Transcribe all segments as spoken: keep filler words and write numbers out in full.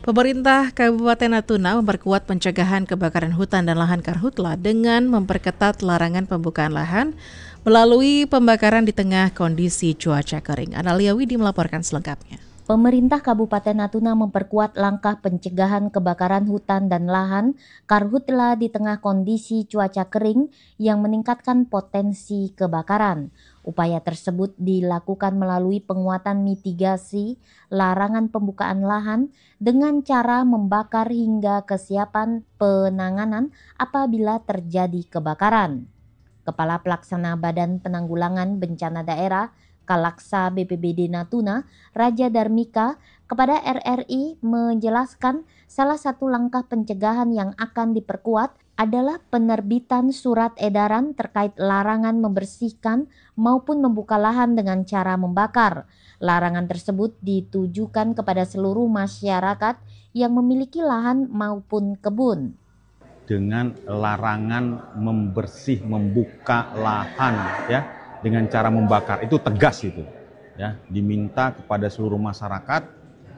Pemerintah Kabupaten Natuna memperkuat pencegahan kebakaran hutan dan lahan karhutla dengan memperketat larangan pembukaan lahan melalui pembakaran di tengah kondisi cuaca kering. Analia Widi melaporkan selengkapnya. Pemerintah Kabupaten Natuna memperkuat langkah pencegahan kebakaran hutan dan lahan karhutla di tengah kondisi cuaca kering yang meningkatkan potensi kebakaran. Upaya tersebut dilakukan melalui penguatan mitigasi larangan pembukaan lahan dengan cara membakar hingga kesiapan penanganan apabila terjadi kebakaran. Kepala Pelaksana Badan Penanggulangan Bencana Daerah Kalaksa B P B D Natuna, Raja Darmika, kepada R R I menjelaskan salah satu langkah pencegahan yang akan diperkuat adalah penerbitan surat edaran terkait larangan membersihkan maupun membuka lahan dengan cara membakar. Larangan tersebut ditujukan kepada seluruh masyarakat yang memiliki lahan maupun kebun. Dengan larangan membersih, membuka lahan, ya, dengan cara membakar, itu tegas itu, ya, diminta kepada seluruh masyarakat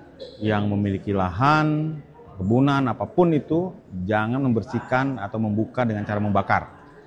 yang memiliki lahan, kebunan, apapun itu, jangan membersihkan atau membuka dengan cara membakar.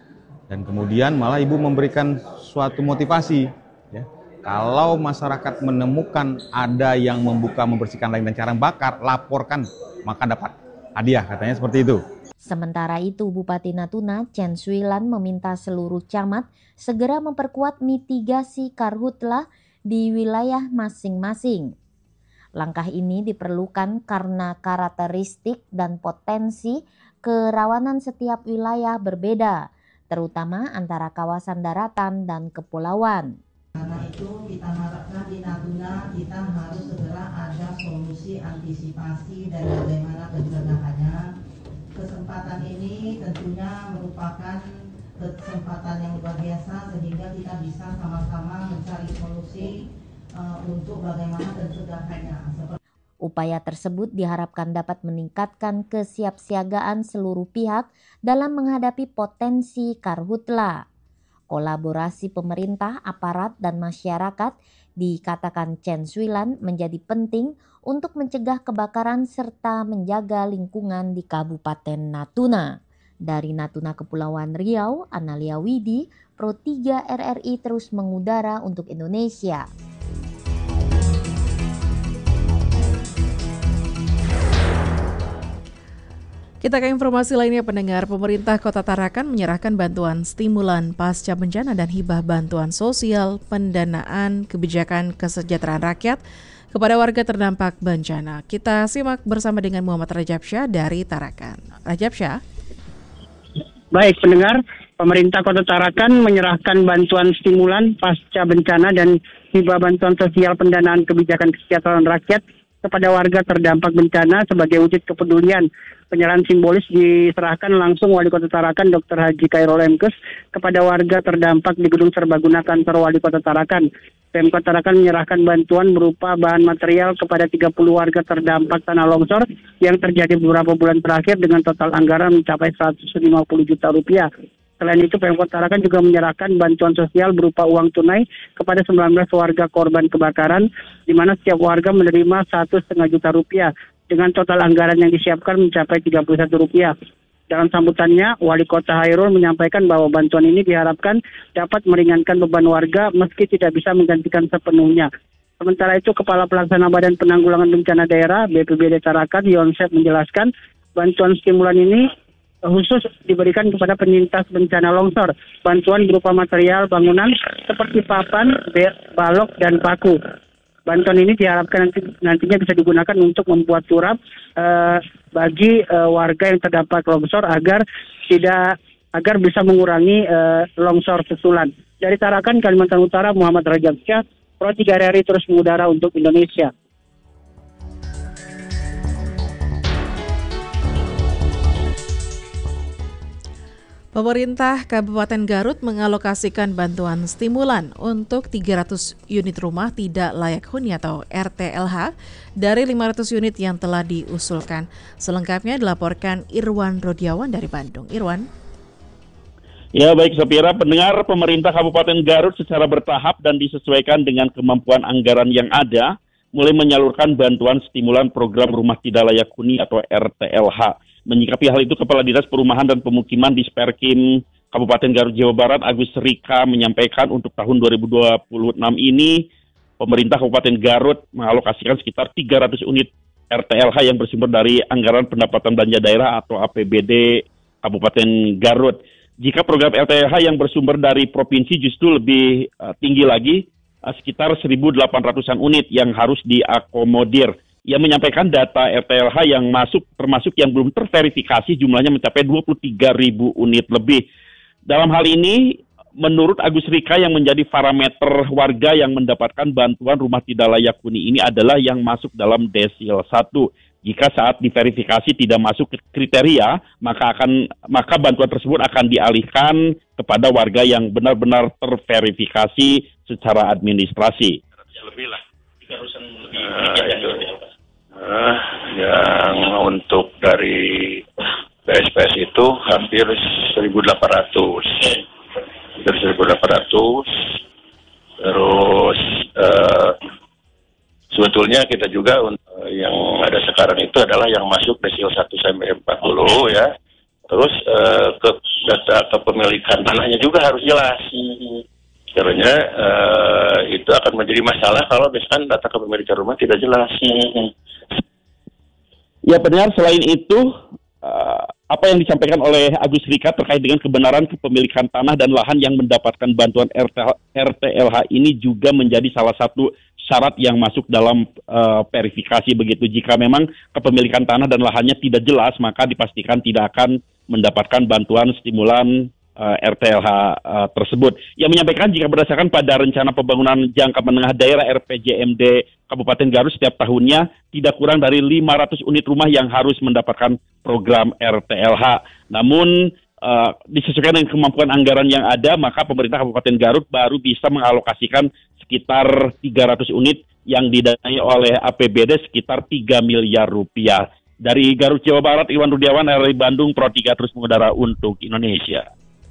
Dan kemudian malah Ibu memberikan suatu motivasi, ya, kalau masyarakat menemukan ada yang membuka, membersihkan lain dengan cara membakar, laporkan, maka dapat hadiah, katanya seperti itu. Sementara itu, Bupati Natuna, Chen Suilan, meminta seluruh camat segera memperkuat mitigasi karhutla di wilayah masing-masing. Langkah ini diperlukan karena karakteristik dan potensi kerawanan setiap wilayah berbeda, terutama antara kawasan daratan dan kepulauan. Karena itu kita harapkan di Natuna kita harus segera ada solusi antisipasi dan bagaimana pencegahannya. Kesempatan ini tentunya merupakan kesempatan yang luar biasa sehingga kita bisa sama-sama mencari solusi uh, untuk bagaimana pencegahannya. Upaya tersebut diharapkan dapat meningkatkan kesiapsiagaan seluruh pihak dalam menghadapi potensi karhutla. Kolaborasi pemerintah, aparat, dan masyarakat dikatakan Chen Suilan menjadi penting untuk mencegah kebakaran serta menjaga lingkungan di Kabupaten Natuna. Dari Natuna Kepulauan Riau, Analia Widi, Pro tiga R R I terus mengudara untuk Indonesia. Kita ke informasi lainnya, pendengar. Pemerintah Kota Tarakan menyerahkan bantuan stimulan pasca bencana dan hibah bantuan sosial pendanaan kebijakan kesejahteraan rakyat kepada warga terdampak bencana. Kita simak bersama dengan Muhammad Rajab Syah dari Tarakan. Rajab Syah. Baik pendengar, pemerintah Kota Tarakan menyerahkan bantuan stimulan pasca bencana dan hibah bantuan sosial pendanaan kebijakan kesejahteraan rakyat kepada warga terdampak bencana sebagai wujud kepedulian. Penyerahan simbolis diserahkan langsung Wali Kota Tarakan Doktor Haji Khairul Emkes kepada warga terdampak di Gedung Serbaguna Kantor Wali Kota Tarakan. Pemkot Tarakan menyerahkan bantuan berupa bahan material kepada tiga puluh warga terdampak tanah longsor yang terjadi beberapa bulan terakhir dengan total anggaran mencapai seratus lima puluh juta rupiah. Selain itu, Pemkot Tarakan juga menyerahkan bantuan sosial berupa uang tunai kepada sembilan belas warga korban kebakaran, di mana setiap warga menerima satu setengah juta rupiah, dengan total anggaran yang disiapkan mencapai tiga puluh satu rupiah. Dalam sambutannya, Wali Kota Hairul menyampaikan bahwa bantuan ini diharapkan dapat meringankan beban warga meski tidak bisa menggantikan sepenuhnya. Sementara itu, Kepala Pelaksana Badan Penanggulangan Bencana Daerah B P B D Tarakan, Yonsep, menjelaskan bantuan stimulan ini khusus diberikan kepada penyintas bencana longsor. Bantuan berupa material bangunan seperti papan, balok, dan paku. Bantuan ini diharapkan nanti, nantinya bisa digunakan untuk membuat turap uh, bagi uh, warga yang terdampak longsor agar tidak agar bisa mengurangi uh, longsor susulan. Dari Tarakan, Kalimantan Utara, Muhammad Rajab Syah, Pro tiga R R I terus mengudara untuk Indonesia. Pemerintah Kabupaten Garut mengalokasikan bantuan stimulan untuk tiga ratus unit rumah tidak layak huni atau R T L H dari lima ratus unit yang telah diusulkan. Selengkapnya dilaporkan Irwan Rodiawan dari Bandung. Irwan. Ya baik Sapira, pendengar, pemerintah Kabupaten Garut secara bertahap dan disesuaikan dengan kemampuan anggaran yang ada mulai menyalurkan bantuan stimulan program Rumah Tidak Layak Huni atau R T L H. Menyikapi hal itu, Kepala Dinas Perumahan dan Pemukiman di Sperkim Kabupaten Garut, Jawa Barat, Agus Rika, menyampaikan untuk tahun dua ribu dua puluh enam ini, pemerintah Kabupaten Garut mengalokasikan sekitar tiga ratus unit R T L H yang bersumber dari Anggaran Pendapatan Belanja Daerah atau A P B D Kabupaten Garut. Jika program R T L H yang bersumber dari provinsi justru lebih uh, tinggi lagi, uh, sekitar seribu delapan ratusan unit yang harus diakomodir. Ia menyampaikan data R T L H yang masuk, termasuk yang belum terverifikasi, jumlahnya mencapai dua puluh tiga ribu unit lebih. Dalam hal ini, menurut Agus Rika, yang menjadi parameter warga yang mendapatkan bantuan rumah tidak layak huni ini adalah yang masuk dalam desil satu. Jika saat diverifikasi tidak masuk ke kriteria, maka akan maka bantuan tersebut akan dialihkan kepada warga yang benar-benar terverifikasi secara administrasi. Lebih lah, tiga ratus lebih uh, itu, uh, yang untuk dari B S P S itu hampir seribu delapan ratus. Hampir seribu delapan ratus. Terus uh, sebetulnya kita juga uh, yang ada sekarang itu adalah yang masuk desil satu sampai empat puluh ya. Terus uh, ke data kepemilikan tanahnya juga harus jelas. Karena uh, itu akan menjadi masalah kalau misalkan data kepemilikan rumah tidak jelas. Ya benar, selain itu uh, apa yang disampaikan oleh Agus Rika terkait dengan kebenaran kepemilikan tanah dan lahan yang mendapatkan bantuan R T L H ini juga menjadi salah satu syarat yang masuk dalam uh, verifikasi begitu. Jika memang kepemilikan tanah dan lahannya tidak jelas, maka dipastikan tidak akan mendapatkan bantuan stimulan uh, R T L H uh, tersebut. Yang menyampaikan jika berdasarkan pada rencana pembangunan jangka menengah daerah R P J M D Kabupaten Garut setiap tahunnya tidak kurang dari lima ratus unit rumah yang harus mendapatkan program R T L H. Namun Uh, disesuaikan dengan kemampuan anggaran yang ada, maka pemerintah Kabupaten Garut baru bisa mengalokasikan sekitar tiga ratus unit yang didanai oleh A P B D sekitar tiga miliar rupiah. Dari Garut, Jawa Barat, Iwan Rudiawan, R R I Bandung, Pro tiga terus mengudara untuk Indonesia.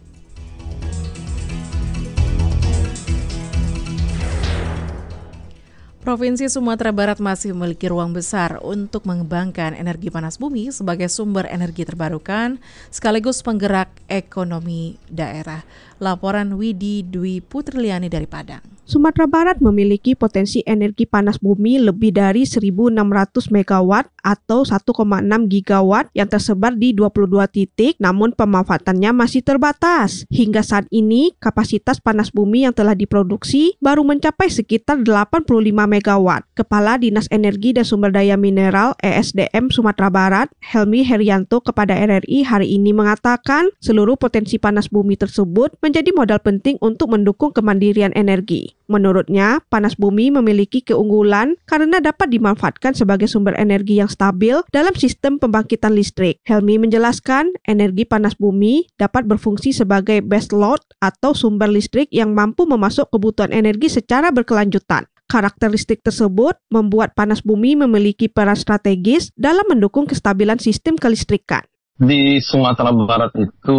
Provinsi Sumatera Barat masih memiliki ruang besar untuk mengembangkan energi panas bumi sebagai sumber energi terbarukan sekaligus penggerak ekonomi daerah. Laporan Widi Dwi Putriliani dari Padang. Sumatera Barat memiliki potensi energi panas bumi lebih dari seribu enam ratus megawatt atau satu koma enam gigawatt yang tersebar di dua puluh dua titik, namun pemanfaatannya masih terbatas. Hingga saat ini, kapasitas panas bumi yang telah diproduksi baru mencapai sekitar delapan puluh lima megawatt. Kepala Dinas Energi dan Sumber Daya Mineral E S D M Sumatera Barat, Helmi Herianto kepada R R I hari ini mengatakan seluruh potensi panas bumi tersebut menjadi modal penting untuk mendukung kemandirian energi. Menurutnya, panas bumi memiliki keunggulan karena dapat dimanfaatkan sebagai sumber energi yang stabil dalam sistem pembangkitan listrik. Helmi menjelaskan, energi panas bumi dapat berfungsi sebagai base load atau sumber listrik yang mampu memasok kebutuhan energi secara berkelanjutan. Karakteristik tersebut membuat panas bumi memiliki peran strategis dalam mendukung kestabilan sistem kelistrikan. Di Sumatera Barat itu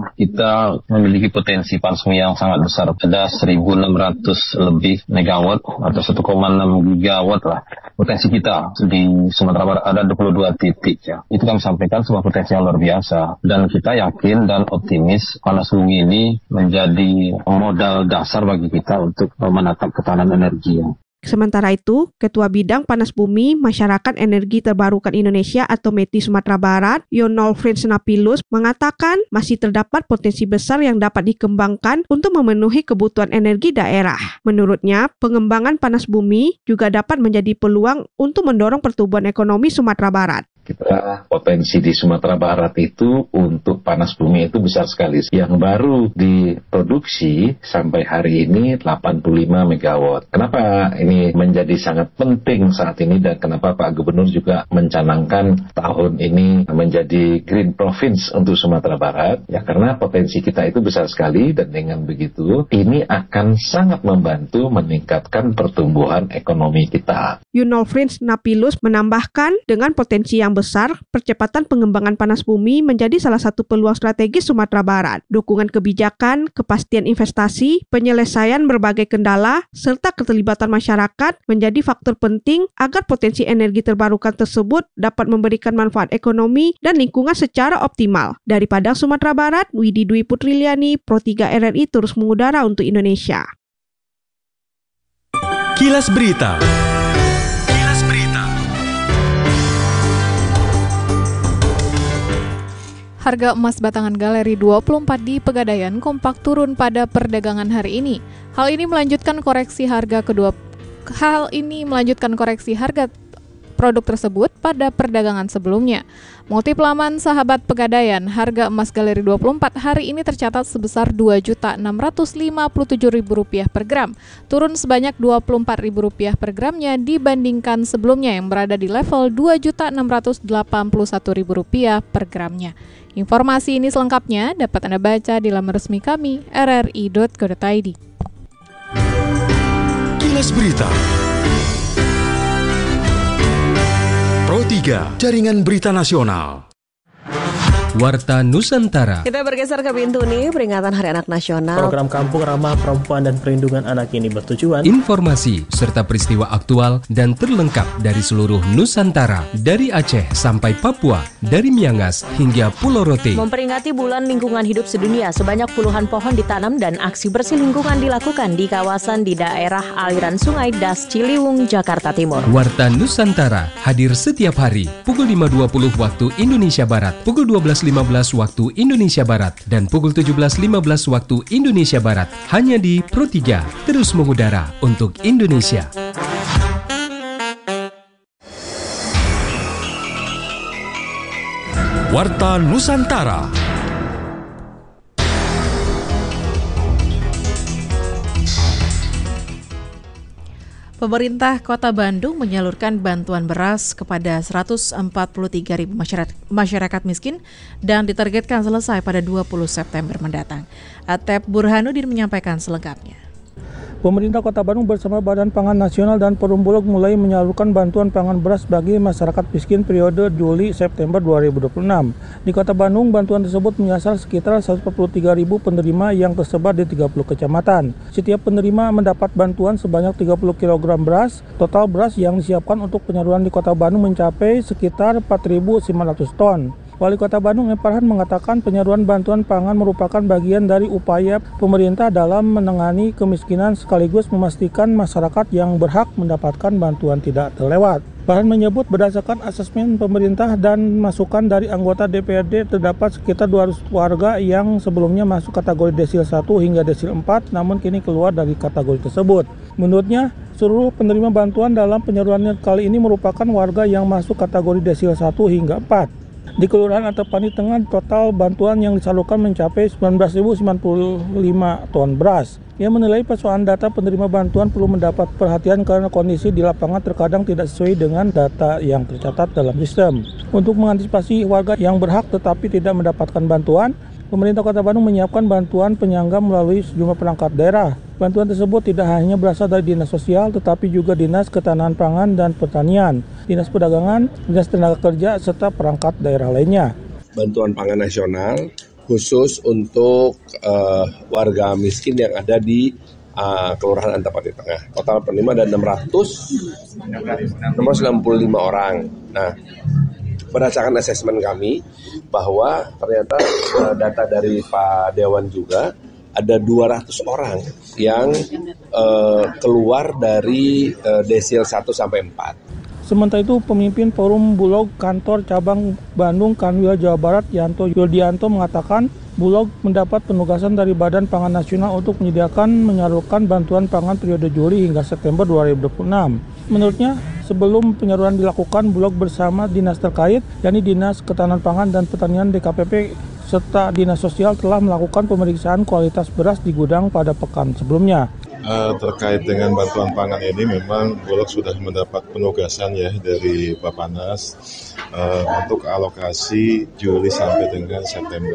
kita memiliki potensi panas bumi yang sangat besar. Ada seribu enam ratus lebih megawatt atau satu koma enam gigawatt lah. Potensi kita di Sumatera Barat ada dua puluh dua titik ya. Itu kami sampaikan sebuah potensi yang luar biasa. Dan kita yakin dan optimis panas bumi ini menjadi modal dasar bagi kita untuk menatap ketahanan energi. Sementara itu, Ketua Bidang Panas Bumi Masyarakat Energi Terbarukan Indonesia atau METI Sumatera Barat, Yonolfrins Napilus, mengatakan masih terdapat potensi besar yang dapat dikembangkan untuk memenuhi kebutuhan energi daerah. Menurutnya, pengembangan panas bumi juga dapat menjadi peluang untuk mendorong pertumbuhan ekonomi Sumatera Barat. Kita potensi di Sumatera Barat itu untuk panas bumi itu besar sekali. Yang baru diproduksi sampai hari ini delapan puluh lima megawatt. Kenapa ini menjadi sangat penting saat ini dan kenapa Pak Gubernur juga mencanangkan tahun ini menjadi Green Province untuk Sumatera Barat? Ya karena potensi kita itu besar sekali dan dengan begitu ini akan sangat membantu meningkatkan pertumbuhan ekonomi kita. Yunolfrins Napilus menambahkan dengan potensi yang besar, percepatan pengembangan panas bumi menjadi salah satu peluang strategis Sumatera Barat. Dukungan kebijakan, kepastian investasi, penyelesaian berbagai kendala, serta keterlibatan masyarakat menjadi faktor penting agar potensi energi terbarukan tersebut dapat memberikan manfaat ekonomi dan lingkungan secara optimal. Dari Padang, Sumatera Barat, Widi Dwi Putriliani, Pro tiga R R I terus mengudara untuk Indonesia. Kilas Berita. Kilas Berita. Harga emas batangan Galeri dua puluh empat di Pegadaian kompak turun pada perdagangan hari ini. Hal ini melanjutkan koreksi harga kedua Hal ini melanjutkan koreksi harga produk tersebut pada perdagangan sebelumnya. Mengutip laman Sahabat Pegadaian, harga emas Galeri dua puluh empat hari ini tercatat sebesar dua juta enam ratus lima puluh tujuh ribu rupiah per gram, turun sebanyak dua puluh empat ribu rupiah per gramnya dibandingkan sebelumnya yang berada di level dua juta enam ratus delapan puluh satu ribu rupiah per gramnya. Informasi ini selengkapnya dapat Anda baca di laman resmi kami r r i dot co dot i d. Kilas Berita. Pro tiga, Jaringan Berita Nasional. Warta Nusantara. Kita bergeser ke Bintuni, peringatan Hari Anak Nasional. Program Kampung Ramah Perempuan dan Perlindungan Anak ini bertujuan informasi serta peristiwa aktual dan terlengkap dari seluruh Nusantara, dari Aceh sampai Papua, dari Miangas hingga Pulau Rote. Memperingati Bulan Lingkungan Hidup Sedunia, sebanyak puluhan pohon ditanam dan aksi bersih lingkungan dilakukan di kawasan di daerah aliran Sungai Das Ciliwung, Jakarta Timur. Warta Nusantara hadir setiap hari pukul lima dua puluh waktu Indonesia Barat, pukul dua belas lima belas waktu Indonesia Barat, dan pukul tujuh belas lima belas waktu Indonesia Barat, hanya di Pro tiga, terus mengudara untuk Indonesia. Warta Nusantara. Pemerintah Kota Bandung menyalurkan bantuan beras kepada seratus empat puluh tiga ribu masyarakat, masyarakat miskin dan ditargetkan selesai pada dua puluh September mendatang. Atep Burhanuddin menyampaikan selengkapnya. Pemerintah Kota Bandung bersama Badan Pangan Nasional dan Perum Bulog mulai menyalurkan bantuan pangan beras bagi masyarakat miskin periode Juli-September dua ribu dua puluh enam. Di Kota Bandung, bantuan tersebut menyasar sekitar seratus empat puluh tiga ribu penerima yang tersebar di tiga puluh kecamatan. Setiap penerima mendapat bantuan sebanyak tiga puluh kilogram beras. Total beras yang disiapkan untuk penyaluran di Kota Bandung mencapai sekitar empat ribu sembilan ratus ton. Wali Kota Bandung M. Farhan mengatakan penyaluran bantuan pangan merupakan bagian dari upaya pemerintah dalam menangani kemiskinan sekaligus memastikan masyarakat yang berhak mendapatkan bantuan tidak terlewat. Farhan menyebut berdasarkan asesmen pemerintah dan masukan dari anggota D P R D terdapat sekitar dua ratus warga yang sebelumnya masuk kategori desil satu hingga desil empat namun kini keluar dari kategori tersebut. Menurutnya, seluruh penerima bantuan dalam penyaluran kali ini merupakan warga yang masuk kategori desil satu hingga empat. Di Kelurahan Antapani Tengah, total bantuan yang disalurkan mencapai sembilan belas ribu sembilan puluh lima ton beras. Ia menilai persoalan data penerima bantuan perlu mendapat perhatian karena kondisi di lapangan terkadang tidak sesuai dengan data yang tercatat dalam sistem. Untuk mengantisipasi warga yang berhak tetapi tidak mendapatkan bantuan, pemerintah Kota Bandung menyiapkan bantuan penyangga melalui sejumlah perangkat daerah. Bantuan tersebut tidak hanya berasal dari Dinas Sosial, tetapi juga Dinas Ketahanan Pangan dan Pertanian, Dinas Perdagangan, Dinas Tenaga Kerja, serta perangkat daerah lainnya. Bantuan pangan nasional khusus untuk uh, warga miskin yang ada di uh, Kelurahan Antapani Tengah. Total penerima ada enam ratus sembilan puluh lima orang. Nah, berdasarkan asesmen kami bahwa ternyata uh, data dari Pak Dewan juga ada dua ratus orang yang uh, keluar dari uh, desil satu sampai empat. Sementara itu, pemimpin Forum Bulog Kantor Cabang Bandung Kanwil Jawa Barat Yanto Yuldianto mengatakan Bulog mendapat penugasan dari Badan Pangan Nasional untuk menyediakan menyalurkan bantuan pangan periode Juli hingga September dua ribu dua puluh enam. Menurutnya, sebelum penyaluran dilakukan, Bulog bersama dinas terkait, yakni Dinas Ketahanan Pangan dan Pertanian D K P P serta Dinas Sosial telah melakukan pemeriksaan kualitas beras di gudang pada pekan sebelumnya. Uh, terkait dengan bantuan pangan ini memang Bulog sudah mendapat penugasan ya dari Bapanas uh, untuk alokasi Juli sampai dengan September.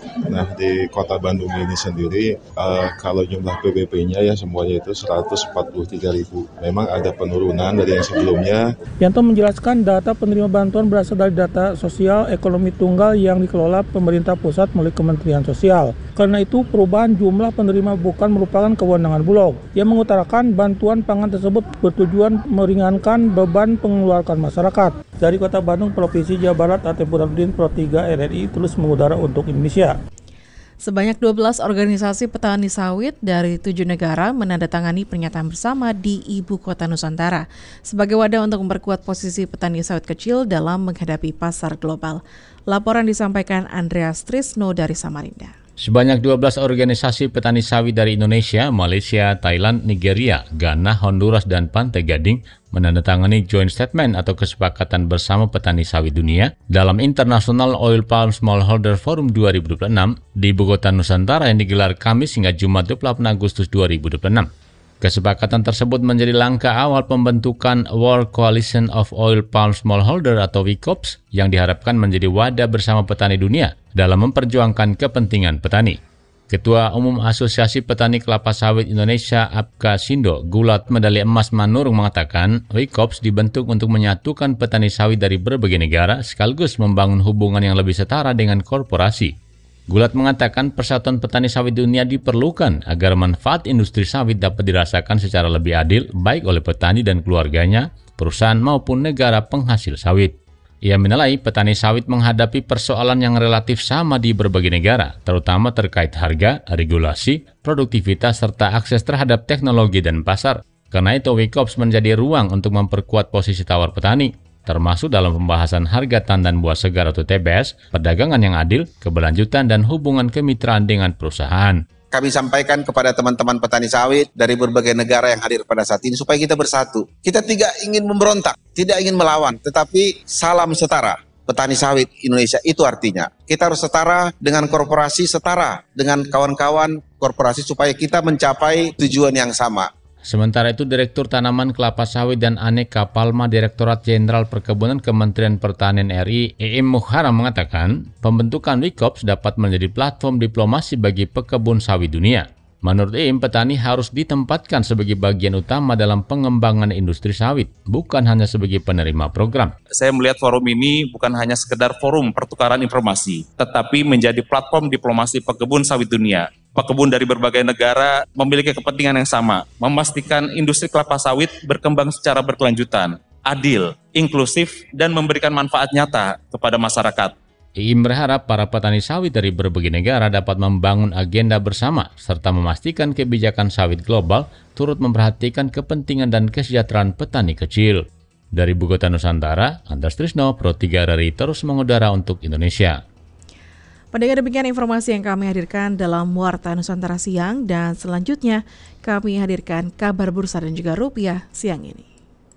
Nah, di Kota Bandung ini sendiri, uh, kalau jumlah P B P-nya ya semuanya itu seratus empat puluh tiga ribu. Memang ada penurunan dari yang sebelumnya. Yanto menjelaskan data penerima bantuan berasal dari data sosial ekonomi tunggal yang dikelola pemerintah pusat melalui Kementerian Sosial. Karena itu, perubahan jumlah penerima bukan merupakan kewenangan Bulog. Ia mengutarakan bantuan pangan tersebut bertujuan meringankan beban pengeluaran masyarakat. Dari Kota Bandung, Provinsi Jawa Barat, Atep Burhanuddin, Pro tiga R R I, tulis mengudara untuk Indonesia. Sebanyak dua belas organisasi petani sawit dari tujuh negara menandatangani pernyataan bersama di Ibu Kota Nusantara sebagai wadah untuk memperkuat posisi petani sawit kecil dalam menghadapi pasar global. Laporan disampaikan Andreas Trisno dari Samarinda. Sebanyak dua belas organisasi petani sawit dari Indonesia, Malaysia, Thailand, Nigeria, Ghana, Honduras, dan Pantai Gading menandatangani Joint Statement atau Kesepakatan Bersama Petani Sawit Dunia dalam International Oil Palm Smallholder Forum dua ribu dua puluh enam di Ibu Kota Nusantara yang digelar Kamis hingga Jumat dua puluh delapan Agustus dua ribu dua puluh enam. Kesepakatan tersebut menjadi langkah awal pembentukan World Coalition of Oil Palm Smallholder atau W C O P S yang diharapkan menjadi wadah bersama petani dunia dalam memperjuangkan kepentingan petani. Ketua Umum Asosiasi Petani Kelapa Sawit Indonesia Apkasindo Gulat Medali Emas Manurung mengatakan W C O P S dibentuk untuk menyatukan petani sawit dari berbagai negara sekaligus membangun hubungan yang lebih setara dengan korporasi. Gulat mengatakan persatuan petani sawit dunia diperlukan agar manfaat industri sawit dapat dirasakan secara lebih adil baik oleh petani dan keluarganya, perusahaan maupun negara penghasil sawit. Ia menilai petani sawit menghadapi persoalan yang relatif sama di berbagai negara, terutama terkait harga, regulasi, produktivitas, serta akses terhadap teknologi dan pasar. Karena itu W C O P S menjadi ruang untuk memperkuat posisi tawar petani, termasuk dalam pembahasan harga tandan buah segar atau T B S, perdagangan yang adil, keberlanjutan, dan hubungan kemitraan dengan perusahaan. Kami sampaikan kepada teman-teman petani sawit dari berbagai negara yang hadir pada saat ini supaya kita bersatu. Kita tidak ingin memberontak, tidak ingin melawan, tetapi salam setara. Petani sawit Indonesia itu artinya kita harus setara dengan korporasi, setara dengan kawan-kawan korporasi supaya kita mencapai tujuan yang sama. Sementara itu, Direktur Tanaman Kelapa Sawit dan Aneka Palma Direktorat Jenderal Perkebunan Kementerian Pertanian R I, Iim Muharam mengatakan, pembentukan W C O P S dapat menjadi platform diplomasi bagi pekebun sawit dunia. Menurut Iim, petani harus ditempatkan sebagai bagian utama dalam pengembangan industri sawit, bukan hanya sebagai penerima program. Saya melihat forum ini bukan hanya sekedar forum pertukaran informasi, tetapi menjadi platform diplomasi pekebun sawit dunia. Pekebun dari berbagai negara memiliki kepentingan yang sama, memastikan industri kelapa sawit berkembang secara berkelanjutan, adil, inklusif, dan memberikan manfaat nyata kepada masyarakat. Iim berharap para petani sawit dari berbagai negara dapat membangun agenda bersama, serta memastikan kebijakan sawit global turut memperhatikan kepentingan dan kesejahteraan petani kecil. Dari Ibu Kota Nusantara, Andreas Trisno, Pro tiga R R I terus mengudara untuk Indonesia. Pendengar, demikian informasi yang kami hadirkan dalam Warta Nusantara Siang, dan selanjutnya kami hadirkan kabar bursa dan juga rupiah siang ini.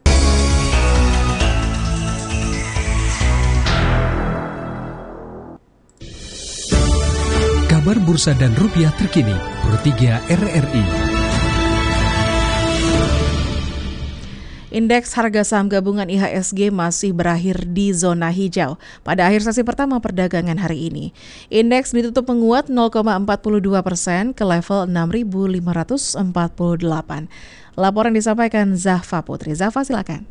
Kabar bursa dan rupiah terkini, Pro tiga R R I. Indeks harga saham gabungan I H S G masih berakhir di zona hijau pada akhir sesi pertama perdagangan hari ini. Indeks ditutup menguat nol koma empat dua persen ke level enam ribu lima ratus empat puluh delapan. Laporan disampaikan Zahfa Putri. Zahfa, silakan.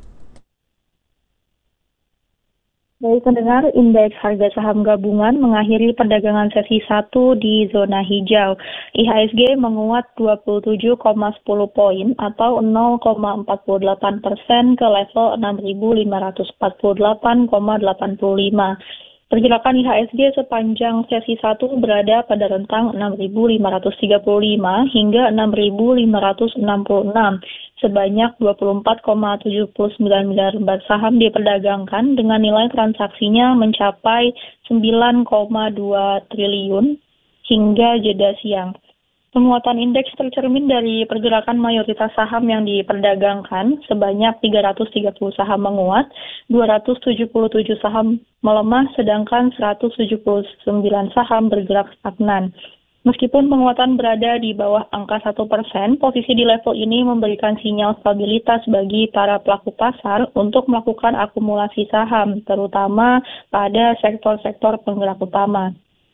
Baik pendengar, indeks harga saham gabungan mengakhiri perdagangan sesi satu di zona hijau. I H S G menguat dua puluh tujuh koma sepuluh poin atau nol koma empat delapan persen ke level enam ribu lima ratus empat puluh delapan koma delapan lima. Pergerakan I H S G sepanjang sesi satu berada pada rentang enam ribu lima ratus tiga puluh lima hingga enam ribu lima ratus enam puluh enam. Sebanyak dua puluh empat koma tujuh sembilan miliar lembar saham diperdagangkan dengan nilai transaksinya mencapai sembilan koma dua triliun hingga jeda siang. Penguatan indeks tercermin dari pergerakan mayoritas saham yang diperdagangkan, sebanyak tiga ratus tiga puluh saham menguat, dua ratus tujuh puluh tujuh saham melemah, sedangkan seratus tujuh puluh sembilan saham bergerak stagnan. Meskipun penguatan berada di bawah angka satu persen, posisi di level ini memberikan sinyal stabilitas bagi para pelaku pasar untuk melakukan akumulasi saham, terutama pada sektor-sektor penggerak utama.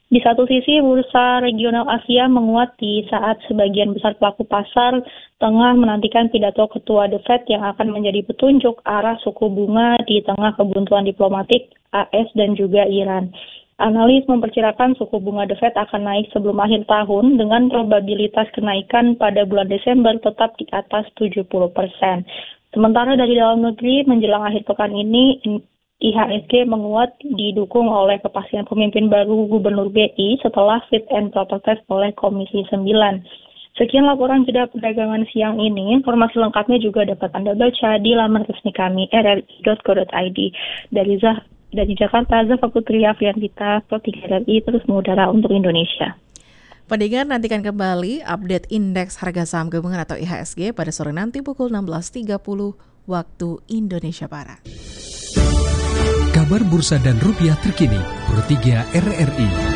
Di satu sisi, bursa regional Asia menguat di saat sebagian besar pelaku pasar tengah menantikan pidato Ketua The Fed yang akan menjadi petunjuk arah suku bunga di tengah kebuntuan diplomatik A S dan juga Iran. Analis memperkirakan suku bunga The Fed akan naik sebelum akhir tahun dengan probabilitas kenaikan pada bulan Desember tetap di atas tujuh puluh persen. Sementara dari dalam negeri, menjelang akhir pekan ini, I H S G menguat didukung oleh kepastian pemimpin baru Gubernur B I setelah fit and proper test oleh Komisi sembilan. Sekian laporan jeda perdagangan siang ini. Informasi lengkapnya juga dapat Anda baca di laman resmi kami r r i dot co dot i d. Dari Zah, dari Jakarta, Zafa Putri Afriandita, Pro tiga R R I terus mengudara untuk Indonesia. Pendengar, nantikan kembali update indeks harga saham gabungan atau I H S G pada sore nanti pukul enam belas tiga puluh waktu Indonesia Barat. Kabar bursa dan rupiah terkini, Pro tiga R R I.